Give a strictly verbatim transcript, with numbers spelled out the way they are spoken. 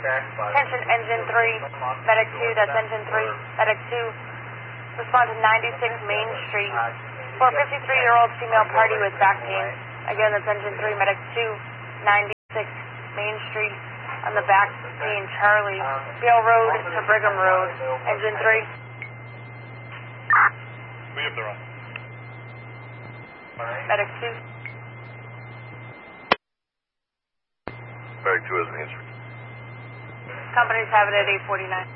Attention engine three, medic two, that's engine three, medic two. Respond to ninety-six Main Street for a fifty-three-year-old female party with back pain. Again, that's engine three, medic two, ninety-six Main Street on the back pain, Charlie. Beale Road to Brigham Road, engine three. We have the run. Medic two. Medic two has an answer. Companies have it at eight forty-nine.